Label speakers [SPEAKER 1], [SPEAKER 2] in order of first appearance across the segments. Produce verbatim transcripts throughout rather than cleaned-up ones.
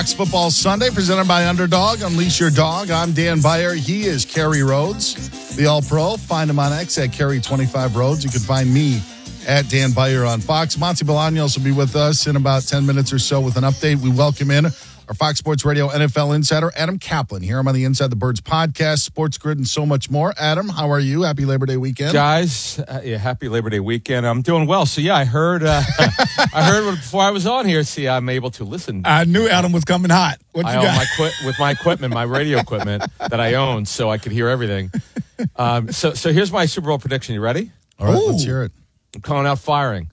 [SPEAKER 1] Fox Football Sunday, presented by Underdog. Unleash your dog. I'm Dan Beyer. He is Kerry Rhodes, the All-Pro. Find him on X at Kerry twenty-five Rhodes. You can find me at Dan Beyer on Fox. Monty Bolaños will be with us in about ten minutes or so with an update. We welcome in our Fox Sports Radio N F L insider, Adam Kaplan. Here I'm on the Inside the Birds podcast, Sports Grid, and so much more. Adam, how are you? Happy Labor Day weekend.
[SPEAKER 2] Guys, uh, yeah, happy Labor Day weekend. I'm doing well. So, yeah, I heard uh, I heard before I was on here. See, I'm able to listen.
[SPEAKER 3] I knew Adam was coming hot. What
[SPEAKER 2] I
[SPEAKER 3] you
[SPEAKER 2] own
[SPEAKER 3] got?
[SPEAKER 2] my equi- with my equipment, my radio equipment that I own, so I could hear everything. Um, so, so here's my Super Bowl prediction. You ready?
[SPEAKER 1] All right,
[SPEAKER 3] Ooh.
[SPEAKER 1] let's hear it.
[SPEAKER 2] I'm calling out firing.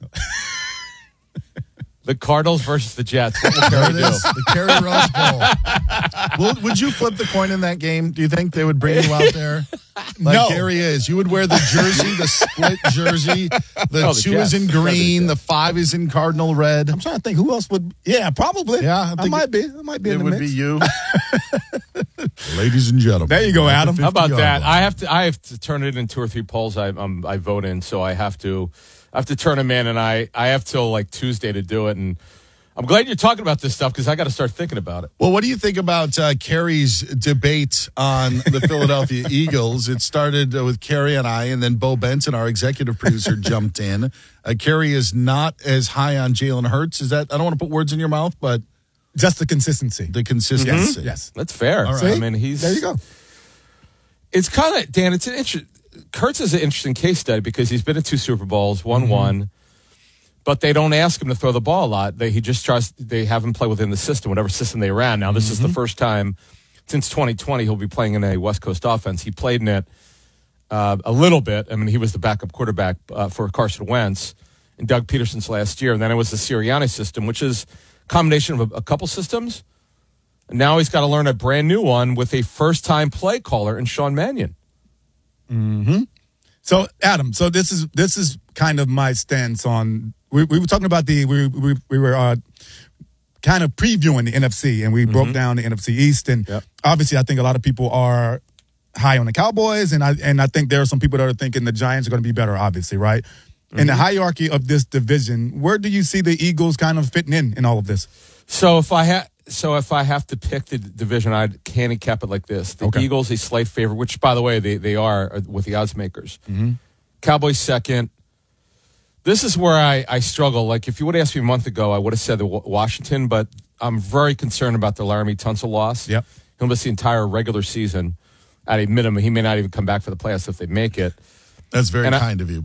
[SPEAKER 2] The Cardinals versus the Jets. What will
[SPEAKER 1] There
[SPEAKER 2] Kerry
[SPEAKER 1] it
[SPEAKER 2] do?
[SPEAKER 1] is, the Kerry Rose Bowl. Well, would you flip the coin in that game? Do you think they would bring you out there like
[SPEAKER 3] No.
[SPEAKER 1] Kerry is? You would wear the jersey, the split jersey. The
[SPEAKER 2] Oh, the
[SPEAKER 1] two
[SPEAKER 2] Jets.
[SPEAKER 1] is in green, the five is in cardinal red.
[SPEAKER 3] I'm trying to think who else would. Yeah, probably.
[SPEAKER 1] Yeah, I
[SPEAKER 3] I,
[SPEAKER 1] think
[SPEAKER 3] might
[SPEAKER 1] it-
[SPEAKER 3] be. I might be
[SPEAKER 1] It
[SPEAKER 3] in the
[SPEAKER 1] would
[SPEAKER 3] mix.
[SPEAKER 1] be you. Ladies and gentlemen.
[SPEAKER 3] There you go,
[SPEAKER 1] at the
[SPEAKER 3] Adam.
[SPEAKER 2] How about
[SPEAKER 1] fifty-yard
[SPEAKER 2] that?
[SPEAKER 1] line.
[SPEAKER 2] I have to. I have to turn it in two or three polls. I um, I vote in, so I have to. I have to turn them in, and I I have till like Tuesday to do it. And I'm glad you're talking about this stuff because I got to start thinking about it.
[SPEAKER 1] Well, what do you think about uh, Kerry's debate on the Philadelphia Eagles? It started uh, with Kerry and I, and then Bo Benson, our executive producer, jumped in. Uh, Kerry is not as high on Jalen Hurts. Is that? I don't want to put words in your mouth, but
[SPEAKER 3] Just the consistency.
[SPEAKER 1] the consistency.
[SPEAKER 3] Yes.
[SPEAKER 2] That's fair.
[SPEAKER 1] All right.
[SPEAKER 2] I
[SPEAKER 3] See?
[SPEAKER 2] mean, he's
[SPEAKER 3] There you go.
[SPEAKER 2] It's kind of Dan. It's an interesting. Kurtz is an interesting case study because he's been in two Super Bowls, won
[SPEAKER 3] Mm-hmm.
[SPEAKER 2] one, but they don't ask him to throw the ball a lot. They he just tries. They have him play within the system, whatever system they ran. Now this
[SPEAKER 3] Mm-hmm.
[SPEAKER 2] is the first time since twenty twenty he'll be playing in a West Coast offense. He played in it uh, a little bit. I mean, he was the backup quarterback uh, for Carson Wentz and Doug Peterson's last year, and then it was the Sirianni system, which is a combination of a, a couple systems. And now he's got to learn a brand new one with a first-time play caller in Sean Mannion.
[SPEAKER 3] So, Adam, so this is this is kind of my stance on. We, we were talking about the we we, we were uh, kind of previewing the N F C, and we broke down the N F C East, and
[SPEAKER 2] Yep.
[SPEAKER 3] obviously, I think a lot of people are high on the Cowboys, and I and I think there are some people that are thinking the Giants are going to be better. Obviously, right? In the hierarchy of this division, where do you see the Eagles kind of fitting in in all of this?
[SPEAKER 2] So if I have, so if I have to pick the division, I'd handicap it like this: the
[SPEAKER 3] Okay.
[SPEAKER 2] Eagles a slight favorite, which, by the way, they they are uh, with the odds makers. Cowboys second. This is where I I struggle. Like if you would have asked me a month ago, I would have said the Wa- Washington, but I'm very concerned about the Laramie Tunsil loss.
[SPEAKER 3] Yep.
[SPEAKER 2] He'll miss the entire regular season at a minimum. He may not even come back for the playoffs if they make it.
[SPEAKER 1] That's very
[SPEAKER 2] And I-
[SPEAKER 1] kind of you.